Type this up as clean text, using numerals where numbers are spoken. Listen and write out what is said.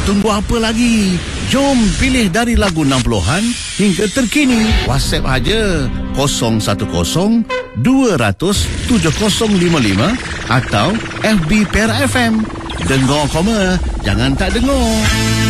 Tunggu apa lagi? Jom pilih dari lagu 60-an hingga terkini. WhatsApp aja 010-200-7055 atau FB Pera FM. Dengar koma, jangan tak dengar.